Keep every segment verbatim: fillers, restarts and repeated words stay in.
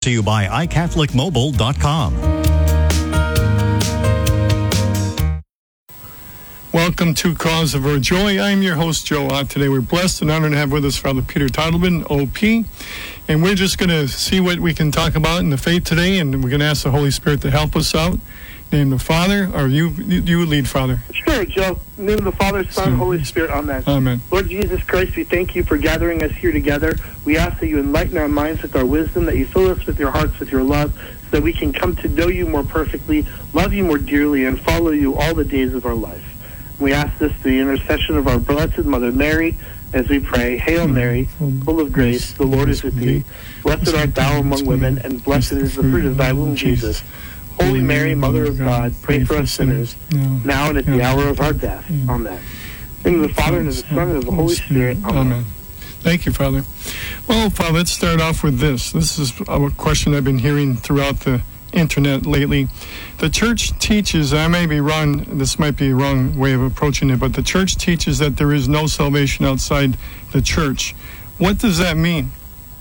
to you by i catholic mobile dot com. Welcome to Cause of Our Joy. I'm your host, Joe Ott. Today we're blessed and honored to have with us Father Peter Teitelbaum, O P. And we're just going to see what we can talk about in the faith today, and we're going to ask the Holy Spirit to help us out. Name the Father, or you you lead, Father. Sure, Joe. In the name of the Father, Son, Holy Spirit. Amen. Amen. Lord Jesus Christ, we thank you for gathering us here together. We ask that you enlighten our minds with our wisdom, that you fill us with your hearts with your love, so that we can come to know you more perfectly, love you more dearly, and follow you all the days of our life. We ask this through the intercession of our blessed Mother Mary, as we pray, Hail Mary, full of grace, the Lord is with thee. Blessed art thou among women, and blessed is the fruit of thy womb, Jesus. Holy Mary, Mother of God, pray for us sinners, now and at the hour of our death. Amen. In the name of the Father, and of the Son, and of the Holy Spirit. Amen. Thank you, Father. Well, Father, let's start off with this. This is a question I've been hearing throughout the internet lately. The church teaches, I may be wrong, this might be a wrong way of approaching it, but the church teaches that there is no salvation outside the church. What does that mean?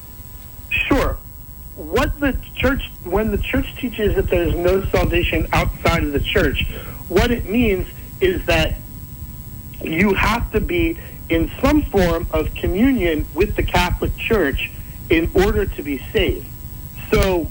Sure. What the church, when the church teaches that there is no salvation outside of the church, what it means is that you have to be in some form of communion with the Catholic Church in order to be saved. So,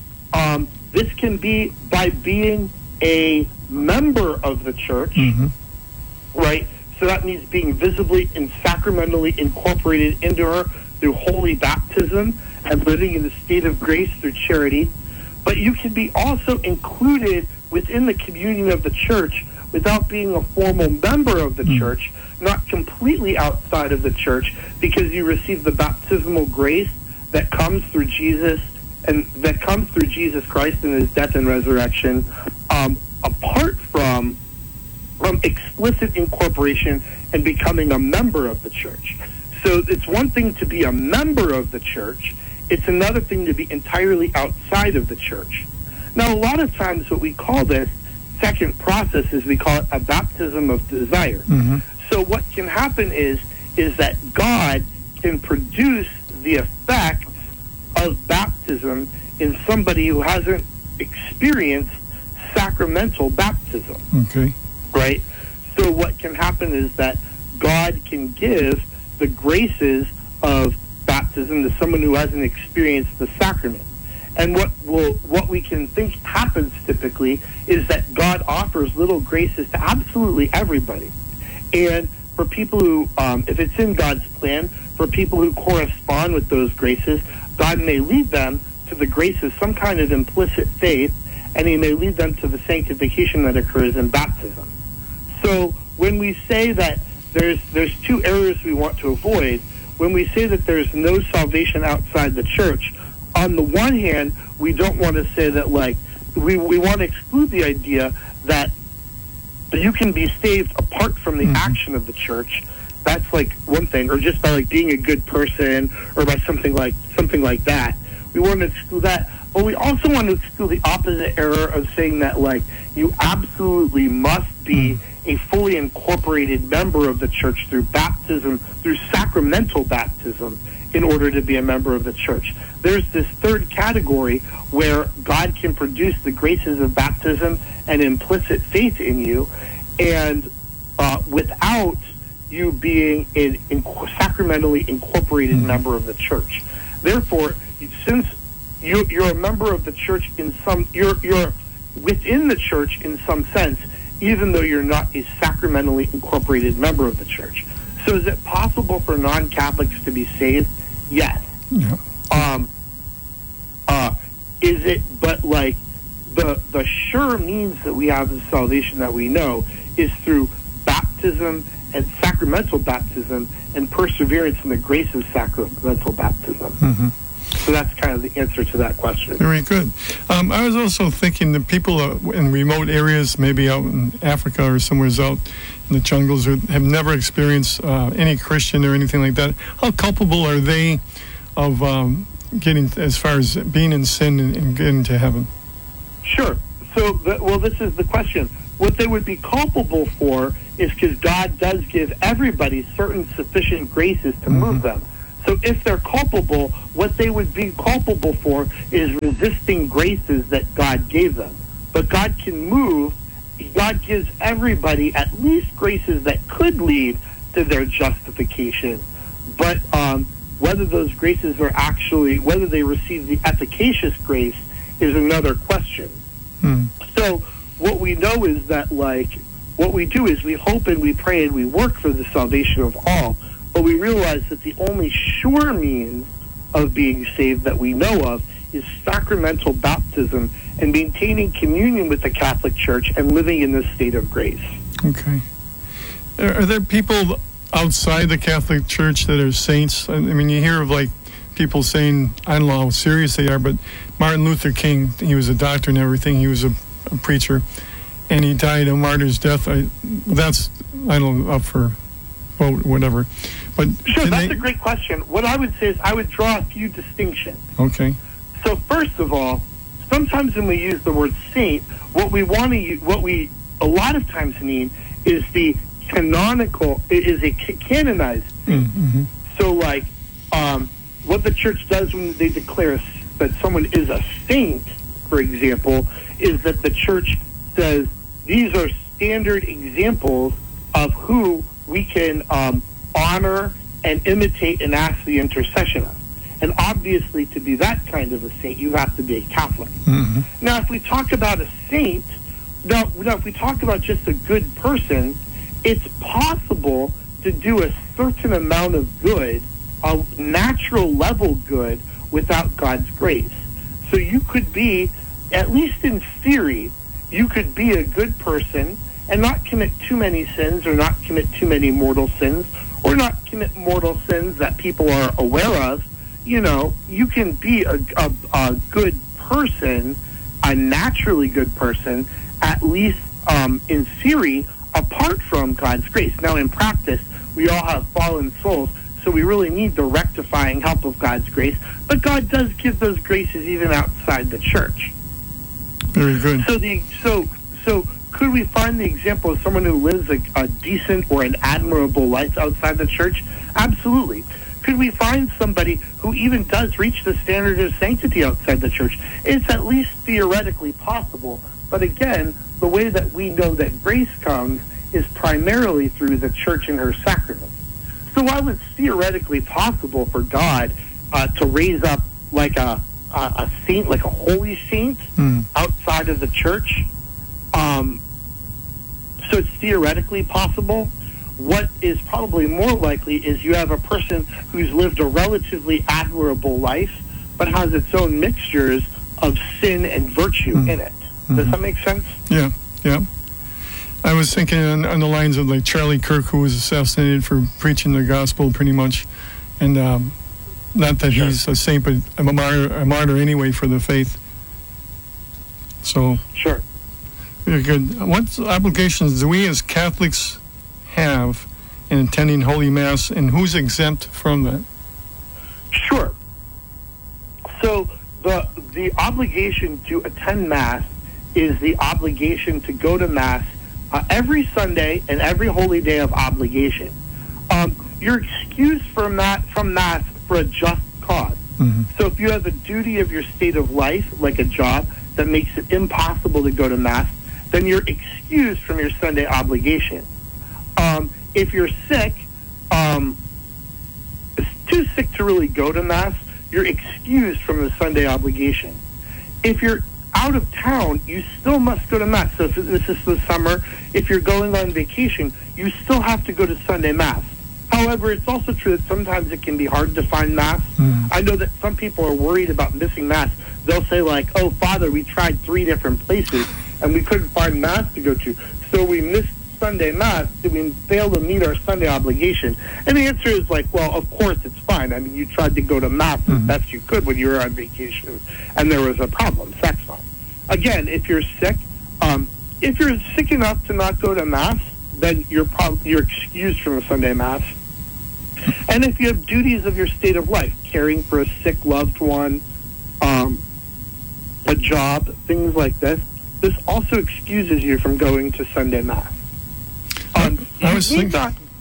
um, this can be by being a member of the church, mm-hmm. right? So that means being visibly and sacramentally incorporated into her through holy baptism and living in the state of grace through charity. But you can be also included within the communion of the church without being a formal member of the mm. church, not completely outside of the church, because you receive the baptismal grace that comes through Jesus and that comes through Jesus Christ and his death and resurrection, um, apart from from explicit incorporation and becoming a member of the church. So it's one thing to be a member of the church. It's another thing to be entirely outside of the church. Now, a lot of times what we call this second process is we call it a baptism of desire. Mm-hmm. So what can happen is, is that God can produce the effects of baptism in somebody who hasn't experienced sacramental baptism. Okay. Right? So what can happen is that God can give the graces of baptism to someone who hasn't experienced the sacrament. And what will what we can think happens typically is that God offers little graces to absolutely everybody. And for people who, um, if it's in God's plan, for people who correspond with those graces, God may lead them to the graces, some kind of implicit faith, and he may lead them to the sanctification that occurs in baptism. So when we say that there's there's two errors we want to avoid, when we say that there's no salvation outside the church, on the one hand, we don't want to say that, like, we, we want to exclude the idea that you can be saved apart from the mm-hmm. action of the church. That's like one thing, or just by like being a good person, or by something like something like that. We want to exclude that, but we also want to exclude the opposite error of saying that, like, you absolutely must be a fully incorporated member of the church through baptism, through sacramental baptism, in order to be a member of the church. There's this third category where God can produce the graces of baptism and implicit faith in you, and uh, without you being an in, sacramentally incorporated mm-hmm. member of the church. Therefore, since you, you're a member of the church in some, you're you're within the church in some sense, even though you're not a sacramentally incorporated member of the church. So is it possible for non-Catholics to be saved? Yes. Yeah. Um, uh, is it, but like, the the sure means that we have the salvation that we know is through baptism and sacramental baptism and perseverance in the grace of sacramental baptism. Mm-hmm. So that's kind of the answer to that question. Very good. Um, I was also thinking that people in remote areas, maybe out in Africa or somewhere out in the jungles, who have never experienced uh, any Christian or anything like that, how culpable are they of um, getting, as far as being in sin and, and getting to heaven? Sure. So, the, well, this is the question. What they would be culpable for is because God does give everybody certain sufficient graces to mm-hmm. move them. So if they're culpable, what they would be culpable for is resisting graces that God gave them. But God can move. God gives everybody at least graces that could lead to their justification. But um, whether those graces are actually, whether they receive the efficacious grace is another question. Hmm. So what we know is that, like, what we do is we hope and we pray and we work for the salvation of all, but we realize that the only sure means of being saved that we know of is sacramental baptism and maintaining communion with the Catholic Church and living in this state of grace. Okay. Are, are there people outside the Catholic Church that are saints? I mean, you hear of, like, people saying, I don't know how serious they are, but Martin Luther King, he was a doctor and everything. He was a, a preacher, and he died a martyr's death. I, that's, I don't know, up for vote, whatever. But sure, that's they, a great question. What I would say is I would draw a few distinctions. Okay. So first of all, sometimes when we use the word saint, what we want to use, what we a lot of times mean is the canonical, is a canonized saint. Mm-hmm. So, like, um, what the church does when they declare that someone is a saint, for example, is that the church says these are standard examples of who we can um, honor and imitate and ask the intercession of. And obviously, to be that kind of a saint, you have to be a Catholic. Mm-hmm. Now, if we talk about a saint, now, now, if we talk about just a good person, it's possible to do a certain amount of good, a natural level good, without God's grace. So you could be, at least in theory, you could be a good person and not commit too many sins or not commit too many mortal sins or not commit mortal sins that people are aware of. You know, you can be a, a, a good person, a naturally good person, at least um, in theory, apart from God's grace. Now, in practice, we all have fallen souls, so we really need the rectifying help of God's grace. But God does give those graces even outside the church. Very good. So, the so so could we find the example of someone who lives a, a decent or an admirable life outside the church? Absolutely. Could we find somebody who even does reach the standard of sanctity outside the church? It's at least theoretically possible. But again, the way that we know that grace comes is primarily through the church and her sacraments. So while it's theoretically possible for God uh, to raise up like a, a, a saint, like a holy saint, mm. outside of the church, um, so it's theoretically possible. What is probably more likely is you have a person who's lived a relatively admirable life, but has its own mixtures of sin and virtue mm. in it. Does mm-hmm. that make sense? Yeah, yeah. I was thinking on, on the lines of, like, Charlie Kirk, who was assassinated for preaching the gospel, pretty much. And um, not that sure. he's a saint, but a martyr, a martyr anyway for the faith. So, sure. Very good. What obligations do we as Catholics have in attending Holy Mass, and who's exempt from that? Sure. So the the obligation to attend Mass is the obligation to go to Mass uh, every Sunday and every holy day of obligation. Um, you're excused from that from Mass for a just cause. Mm-hmm. So if you have a duty of your state of life, like a job, that makes it impossible to go to Mass, then you're excused from your Sunday obligation. Um, if you're sick, um, it's too sick to really go to Mass, you're excused from the Sunday obligation. If you're out of town, you still must go to Mass. So if this is the summer, if you're going on vacation, you still have to go to Sunday Mass. However, it's also true that sometimes it can be hard to find Mass. Mm. I know that some people are worried about missing Mass. They'll say, like, oh, Father, we tried three different places, and we couldn't find Mass to go to, so we missed Sunday Mass. Did we fail to meet our Sunday obligation? And the answer is, like, well, of course it's fine. I mean, you tried to go to Mass mm-hmm. as best you could when you were on vacation, and there was a problem. So that's fine. Again, if you're sick, um, if you're sick enough to not go to Mass, then you're prob- you're excused from a Sunday Mass. And if you have duties of your state of life, caring for a sick loved one, um, a job, things like this, this also excuses you from going to Sunday Mass. Um, I you was need thinking... not, you,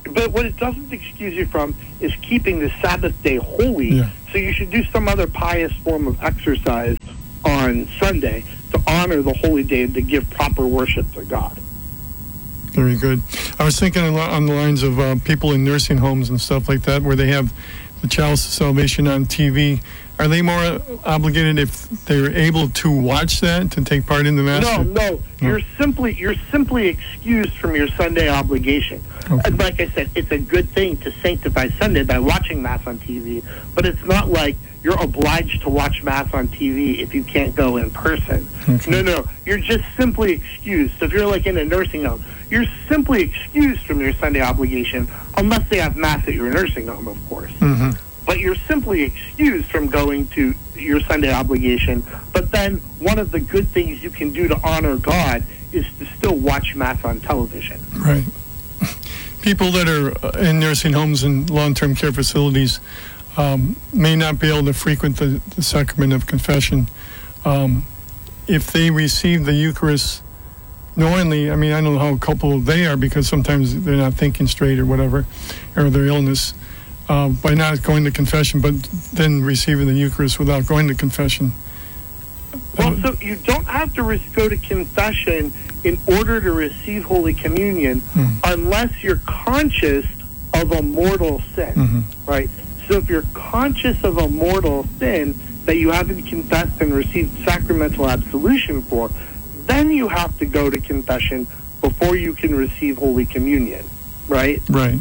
but what it doesn't excuse you from is keeping the Sabbath day holy. Yeah. So you should do some other pious form of exercise on Sunday to honor the holy day and to give proper worship to God. Very good. I was thinking on the lines of uh, people in nursing homes and stuff like that, where they have the Chalice of Salvation on T V. Are they more obligated if they're able to watch that, to take part in the Mass? No, no. You're simply you're simply excused from your Sunday obligation. Okay. And like I said, it's a good thing to sanctify Sunday by watching Mass on T V, but it's not like you're obliged to watch Mass on T V if you can't go in person. Okay. No, no. You're just simply excused. So if you're like in a nursing home, you're simply excused from your Sunday obligation unless they have Mass at your nursing home, of course. Mm-hmm. But you're simply excused from going to your Sunday obligation. But then one of the good things you can do to honor God is to still watch Mass on television. Right. People that are in nursing homes and long-term care facilities um, may not be able to frequent the, the sacrament of confession. Um, if they receive the Eucharist knowingly, I mean, I don't know how culpable they are because sometimes they're not thinking straight or whatever, or their illness. Uh, by not going to confession, but then receiving the Eucharist without going to confession. Well, so you don't have to re- go to confession in order to receive Holy Communion hmm. unless you're conscious of a mortal sin, mm-hmm. right? So if you're conscious of a mortal sin that you haven't confessed and received sacramental absolution for, then you have to go to confession before you can receive Holy Communion, right? Right.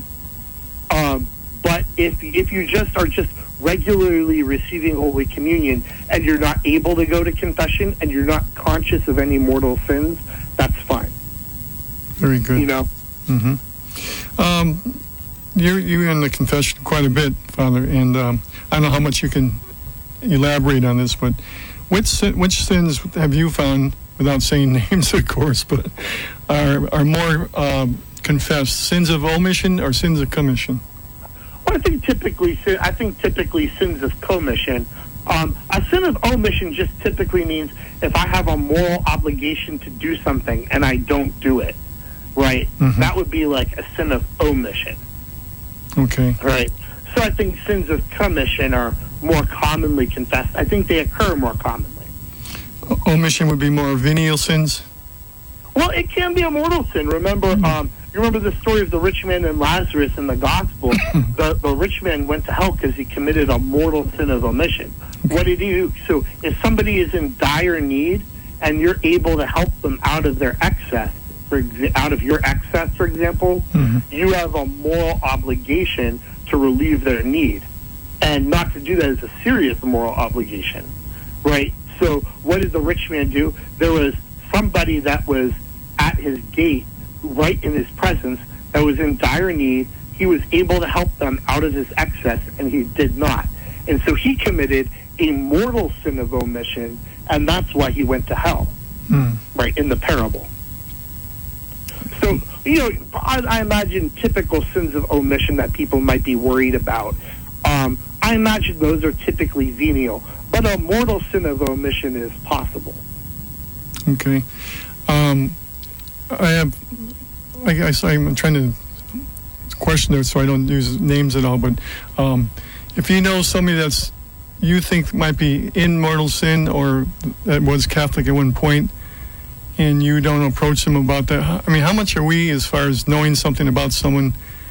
Um, But if if you just are just regularly receiving Holy Communion and you're not able to go to confession and you're not conscious of any mortal sins, that's fine. Very good. You know? Mm-hmm. Um, you're, you're in the confession quite a bit, Father, and um, I don't know how much you can elaborate on this, but which, which sins have you found, without saying names, of course, but are, are more um, confessed? Sins of omission or sins of commission? Well, I think typically, I think typically sins of commission. Um, a sin of omission just typically means if I have a moral obligation to do something and I don't do it, right? Mm-hmm. That would be like a sin of omission. Okay. Right. So I think sins of commission are more commonly confessed. I think they occur more commonly. O- omission would be more venial sins? Well, it can be a mortal sin. Remember, Mm-hmm. um, you remember the story of the rich man and Lazarus in the gospel? the, the rich man went to hell because he committed a mortal sin of omission. What did he do? So if somebody is in dire need and you're able to help them out of their excess, for exa- out of your excess, for example, mm-hmm. you have a moral obligation to relieve their need. And not to do that is a serious moral obligation, right? So what did the rich man do? There was somebody that was at his gate, right in his presence, that was in dire need. He was able to help them out of his excess, and he did not. And so he committed a mortal sin of omission, and that's why he went to hell, mm. right, in the parable. So, you know, I, I imagine typical sins of omission that people might be worried about. Um, I imagine those are typically venial, but a mortal sin of omission is possible. Okay. Um, I have, I guess I'm trying to question it so I don't use names at all, but um, if you know somebody that's you think might be in mortal sin or that was Catholic at one point, and you don't approach them about that, I mean, how much are we, as far as knowing something about someone,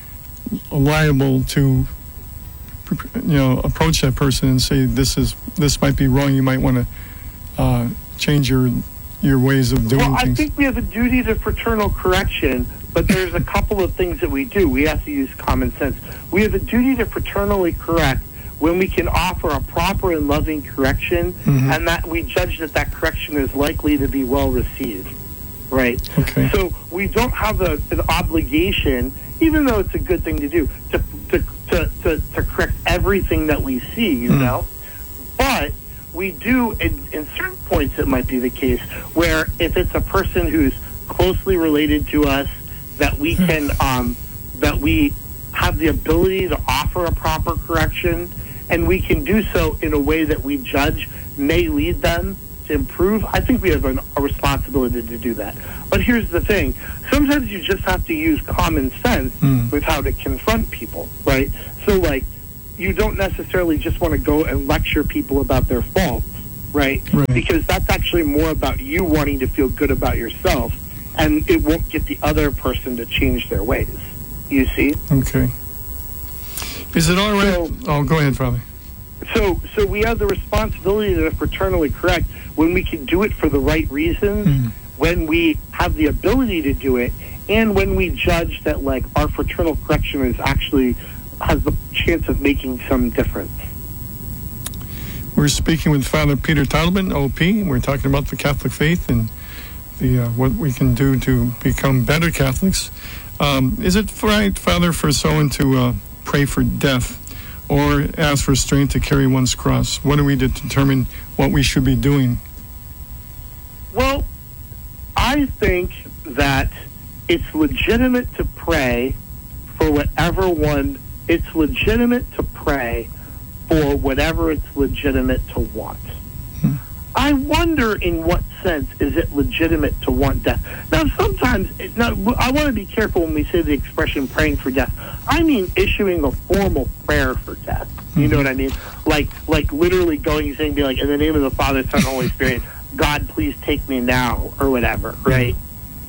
liable to, you know, approach that person and say, this is this might be wrong, you might want to uh, change your your ways of doing well, things? I think we have a duty to fraternal correction, but there's a couple of things that we do. We have to use common sense. We have a duty to fraternally correct when we can offer a proper and loving correction, mm-hmm. and that we judge that that correction is likely to be well received, right? Okay. So we don't have a, an obligation, even though it's a good thing to do, to to, to, to, to correct everything that we see, you mm. know? But we do, in, in certain points it might be the case, where if it's a person who's closely related to us, that we can, um, that we have the ability to offer a proper correction, and we can do so in a way that we judge may lead them to improve, I think we have an, a responsibility to do that. But here's the thing. Sometimes you just have to use common sense mm. with how to confront people, right? So, like, you don't necessarily just want to go and lecture people about their faults, right? right? Because that's actually more about you wanting to feel good about yourself, and it won't get the other person to change their ways. You see? Okay. Is it all right? So, oh, go ahead, Father. So, so we have the responsibility to fraternally correct when we can do it for the right reasons, mm. when we have the ability to do it, and when we judge that, like, our fraternal correction is actually has the chance of making some difference. We're speaking with Father Peter Teitleben, O P. We're talking about the Catholic faith and the uh, what we can do to become better Catholics. Um, is it right, Father, for someone to uh, pray for death or ask for strength to carry one's cross? What are we to determine what we should be doing? Well, I think that it's legitimate to pray for whatever one, it's legitimate to pray for whatever it's legitimate to want. Hmm. I wonder in what sense is it legitimate to want death. Now, sometimes, now, I want to be careful when we say the expression praying for death. I mean issuing a formal prayer for death. You mm-hmm. know what I mean? Like, like literally going and saying, be like, in the name of the Father, Son, and Holy Spirit, God, please take me now, or whatever, right?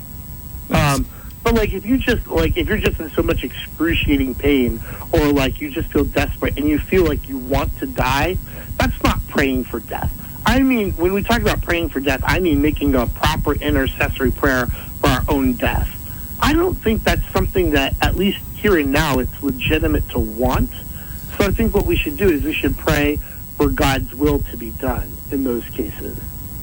Um, but like, if you just like, if you're just in so much excruciating pain, or like you just feel desperate and you feel like you want to die, that's not praying for death. I mean, when we talk about praying for death, I mean making a proper intercessory prayer for our own death. I don't think that's something that, at least here and now, it's legitimate to want. So I think what we should do is we should pray for God's will to be done in those cases.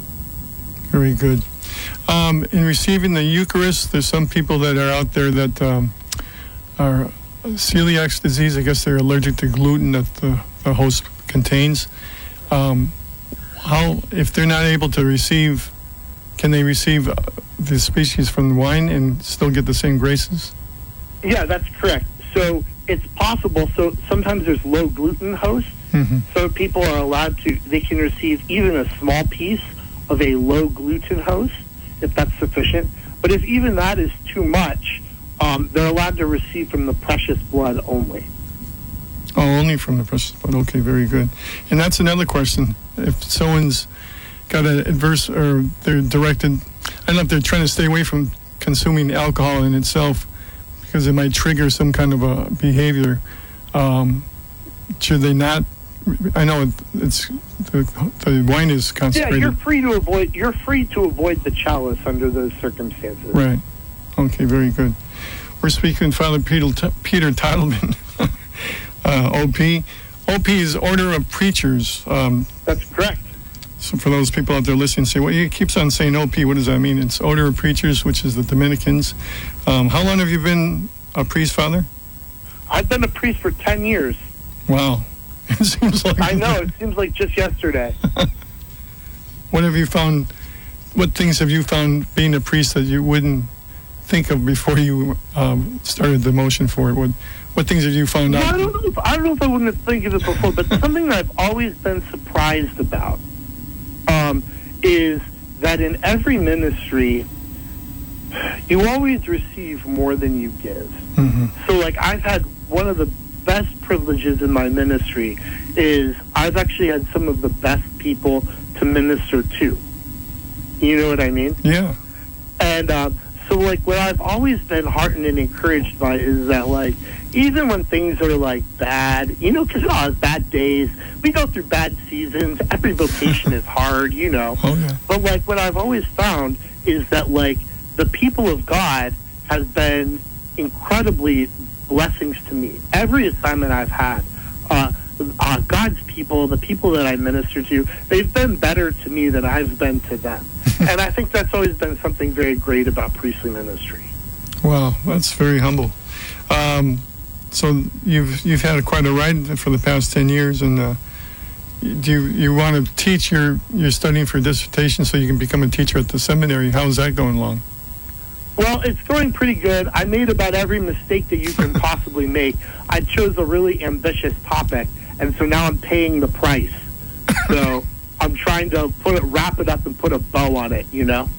Very good. Um, in receiving the Eucharist, there's some people that are out there that um, are celiac disease. I guess they're allergic to gluten that the, the host contains. Um, how, if they're not able to receive, can they receive the species from the wine and still get the same graces? Yeah, that's correct. So it's possible. So sometimes there's low gluten hosts. Mm-hmm. So people are allowed to, they can receive even a small piece of a low gluten host, if that's sufficient. But if even that is too much, um, they're allowed to receive from the precious blood only. Oh, only from the precious blood. Okay, very good. And that's another question. If someone's got an adverse, or they're directed, I don't know if they're trying to stay away from consuming alcohol in itself because it might trigger some kind of a behavior, um, should they not? I know it's the, the wine is consecrated. Yeah, you're free to avoid. You're free to avoid the chalice under those circumstances. Right. Okay. Very good. We're speaking with Father Peter Peter Teitleben, uh, O P. O P is Order of Preachers. Um, That's correct. So for those people out there listening, say, well, he keeps on saying O P. What does that mean? It's Order of Preachers, which is the Dominicans. Um, how long have you been a priest, Father? I've been a priest for ten years. Wow. It seems like I know. It seems like just yesterday. What have you found? What things have you found being a priest that you wouldn't think of before you um, started the motion for it? What What things have you found no, out? I don't know. If, I don't know if I wouldn't have think of it before, but something that I've always been surprised about um, is that in every ministry, you always receive more than you give. Mm-hmm. So, like, I've had one of the best privileges in my ministry is I've actually had some of the best people to minister to. You know what I mean? Yeah. And uh, so, like, what I've always been heartened and encouraged by is that, like, even when things are, like, bad, you know, because we all have bad days. We go through bad seasons. Every vocation is hard, you know. Oh, yeah. But, like, what I've always found is that, like, the people of God has been incredibly blessings to me. Every assignment I've had, uh, uh, God's people, the people that I minister to, they've been better to me than I've been to them. And I think that's always been something very great about priestly ministry. Wow, that's very humble. Um, so you've you've had quite a ride for the past ten years, and uh, do you, you want to teach? Your you're studying for a dissertation so you can become a teacher at the seminary. How's that going along? Well, it's going pretty good. I made about every mistake that you can possibly make. I chose a really ambitious topic, and so now I'm paying the price. So I'm trying to put it, wrap it up and put a bow on it, you know?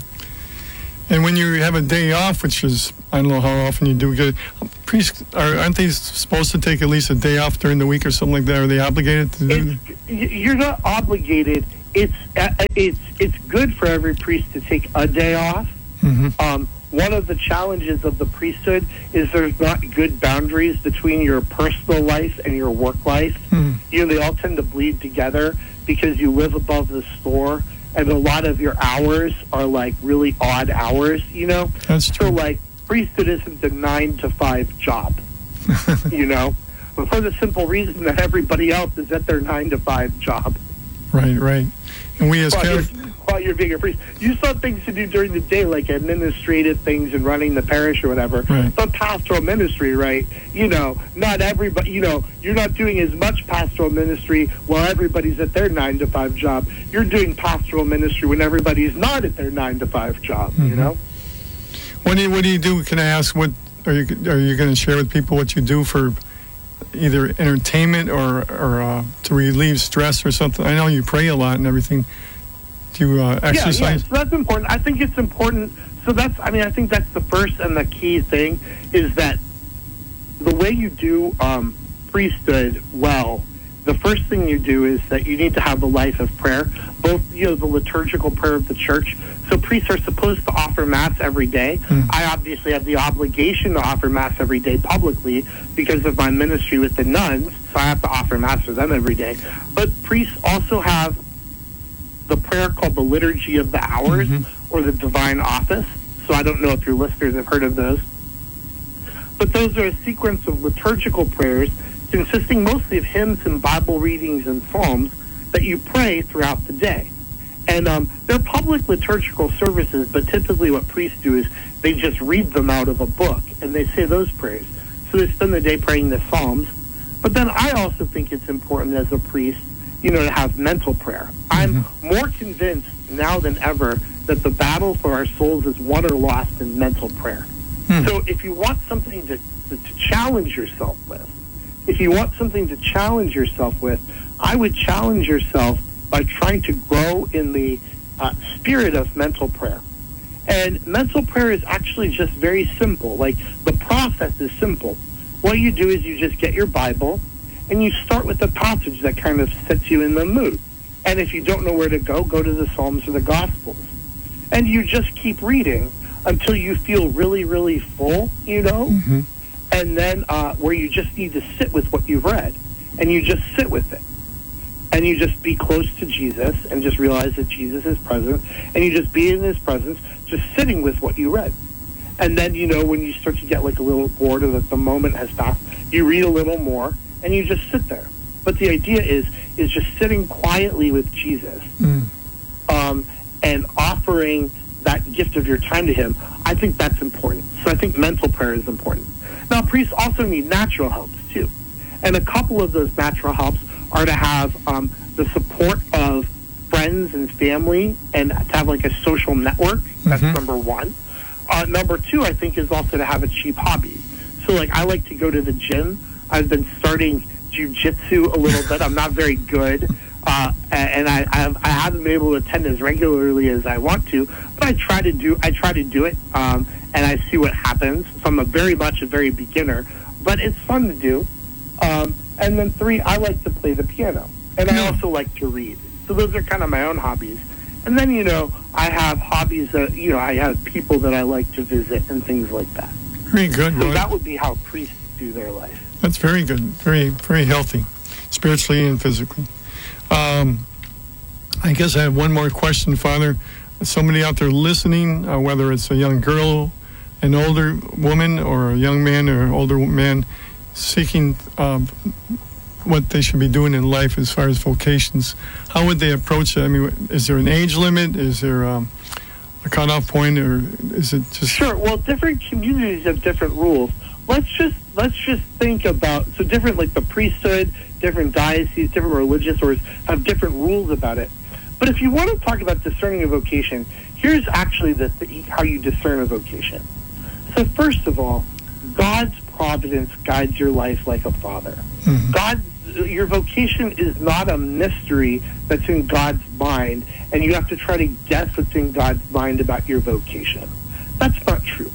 And when you have a day off, which is, I don't know how often you do get, priests, are, aren't they supposed to take at least a day off during the week or something like that? Are they obligated to do it's, You're not obligated. It's, uh, it's, it's good for every priest to take a day off. Mm-hmm. Um, one of the challenges of the priesthood is there's not good boundaries between your personal life and your work life. Mm-hmm. You know, they all tend to bleed together because you live above the store, and a lot of your hours are like really odd hours, you know? That's true. So like priesthood isn't a nine to five job, you know? But for the simple reason that everybody else is at their nine to five job. Right, right. And we as while, Catholics... you're, while you're being a priest, you still have things to do during the day, like administrative things and running the parish or whatever. Right. But pastoral ministry, right? You know, not everybody, you know, you're not doing as much pastoral ministry while everybody's at their nine to five job. You're doing pastoral ministry when everybody's not at their nine to five job, Mm-hmm. you know? What do you, what do you do? Can I ask, what are you, are you going to share with people what you do for either entertainment or, or uh, to relieve stress or something? I know you pray a lot and everything. Do you uh, exercise? Yeah, yeah, so that's important. I think it's important. So that's, I mean, I think that's the first and the key thing is that the way you do um, priesthood well, the first thing you do is that you need to have a life of prayer, both, you know, the liturgical prayer of the church. So priests are supposed to offer Mass every day. Mm. I obviously have the obligation to offer Mass every day publicly because of my ministry with the nuns, so I have to offer Mass for them every day. But priests also have the prayer called the Liturgy of the Hours, mm-hmm. or the Divine Office. So I don't know if your listeners have heard of those. But those are a sequence of liturgical prayers consisting mostly of hymns and Bible readings and psalms that you pray throughout the day. And um, they're public liturgical services, but typically what priests do is they just read them out of a book, and they say those prayers. So they spend the day praying the psalms. But then I also think it's important as a priest, you know, to have mental prayer. I'm Mm-hmm. more convinced now than ever that the battle for our souls is won or lost in mental prayer. Hmm. So if you want something to, to, to challenge yourself with, if you want something to challenge yourself with, I would challenge yourself by trying to grow in the uh, spirit of mental prayer. And mental prayer is actually just very simple. Like, the process is simple. What you do is you just get your Bible, and you start with a passage that kind of sets you in the mood. And if you don't know where to go, go to the Psalms or the Gospels. And you just keep reading until you feel really, really full, you know? Mm-hmm. And then uh, where you just need to sit with what you've read. And you just sit with it. And you just be close to Jesus and just realize that Jesus is present. And you just be in his presence, just sitting with what you read. And then, you know, when you start to get like a little bored or that the moment has passed, you read a little more and you just sit there. But the idea is is just sitting quietly with Jesus, Mm. um, and offering that gift of your time to him. I think that's important. So I think mental prayer is important. Now, priests also need natural helps too. And a couple of those natural helps are to have um, the support of friends and family and to have like a social network. That's Mhm. number one. Uh, number two, I think, is also to have a cheap hobby. So, like, I like to go to the gym. I've been starting jiu-jitsu a little bit. I'm not very good, uh, and I, I, have, I haven't been able to attend as regularly as I want to. But I try to do. I try to do it, um, and I see what happens. So I'm a very much a very beginner, but it's fun to do. Um, and then three, I like to play the piano, and I also like to read. So those are kind of my own hobbies. And then, you know, I have hobbies that, you know, I have people that I like to visit and things like that. Very good, So Roy. that would be how priests do their life. That's very good. Very, very healthy, spiritually and physically. Um, I guess I have one more question, Father. Somebody out there listening, uh, whether it's a young girl, an older woman, or a young man or older man, seeking um, what they should be doing in life as far as vocations, how would they approach it? I mean, is there an age limit? Is there um, a cutoff point, or is it just... Sure. Well, different communities have different rules. Let's just let's just think about, so different, like the priesthood, different dioceses, different religious orders have different rules about it. But if you want to talk about discerning a vocation, here's actually the, the how you discern a vocation. So first of all, God's providence guides your life like a father. Mhm. God your vocation is not a mystery that's in God's mind, and you have to try to guess what's in God's mind about your vocation. That's not true.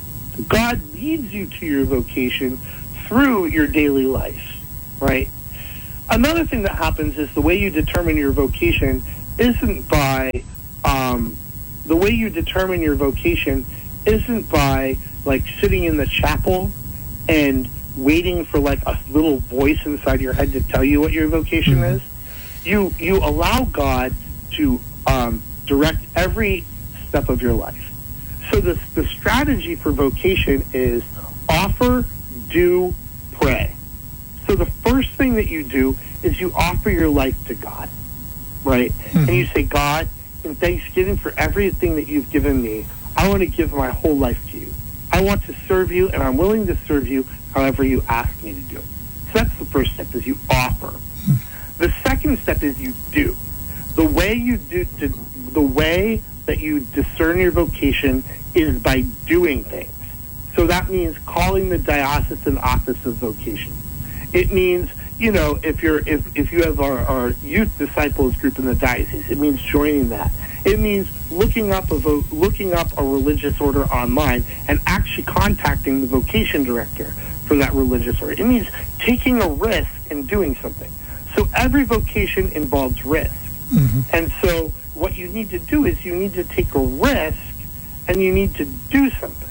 God leads you to your vocation through your daily life, right? Another thing that happens is the way you determine your vocation isn't by, um, the way you determine your vocation isn't by, like, sitting in the chapel and waiting for, like, a little voice inside your head to tell you what your vocation mm-hmm. is. You you allow God to um, direct every step of your life. So the, the strategy for vocation is offer, do, pray. So the first thing that you do is you offer your life to God, right? Mm-hmm. And you say, God, in thanksgiving for everything that you've given me, I want to give my whole life to you. I want to serve you, and I'm willing to serve you however you ask me to do it. So that's the first step, is you offer. Mm-hmm. The second step is you do. The way you do, to, the way that you discern your vocation is by doing things. So that means calling the diocesan office of vocation. It means, you know, if you're if, if you have our, our youth disciples group in the diocese, it means joining that. It means looking up a vo- looking up a religious order online and actually contacting the vocation director for that religious order. It means taking a risk and doing something. So every vocation involves risk. Mm-hmm. And so what you need to do is you need to take a risk and you need to do something.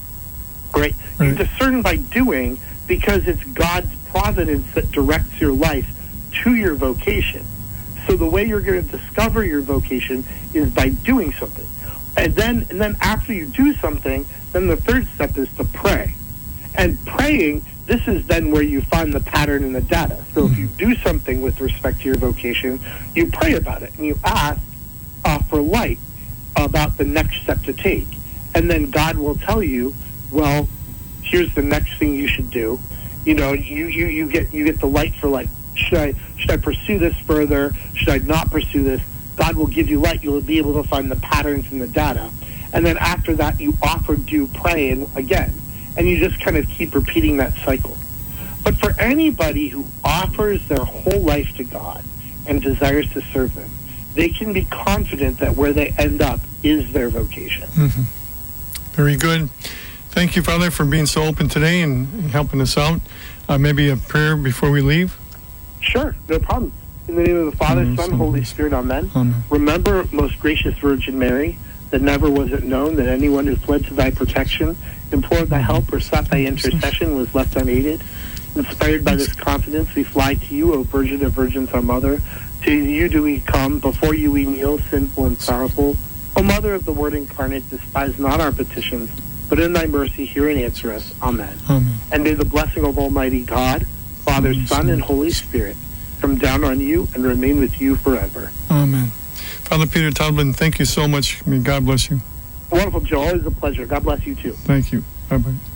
Right? right? You discern by doing, because it's God's providence that directs your life to your vocation. So the way you're going to discover your vocation is by doing something. And then and then after you do something, then the third step is to pray. And praying, this is then where you find the pattern in the data. So if you do something with respect to your vocation, you pray about it and you ask uh, for light about the next step to take. And then God will tell you, well, here's the next thing you should do. You know, you, you, you get you get the light for, like, should I should I pursue this further? Should I not pursue this? God will give you light. You'll be able to find the patterns in the data. And then after that, you offer, do, pray, and again. And you just kind of keep repeating that cycle. But for anybody who offers their whole life to God and desires to serve Him, they can be confident that where they end up is their vocation. Mm-hmm. Very good. Thank you, Father, for being so open today and helping us out. Uh, maybe a prayer before we leave? Sure, no problem. In the name of the Father, mm-hmm. Son, Holy Spirit, amen. amen. Remember, most gracious Virgin Mary, that never was it known that anyone who fled to thy protection, implored thy help, or sought thy intercession was left unaided. Inspired by this confidence, we fly to you, O Virgin of Virgins, our Mother. To you do we come, before you we kneel, sinful and sorrowful. O Mother of the Word incarnate, despise not our petitions, but in thy mercy hear and answer us. Amen. Amen. And may the blessing of Almighty God, Father, Amen. Son, and Holy Spirit come down on you and remain with you forever. Amen. Father Peter Taubman, thank you so much. May God bless you. Wonderful, Joe. Always a pleasure. God bless you, too. Thank you. Bye-bye.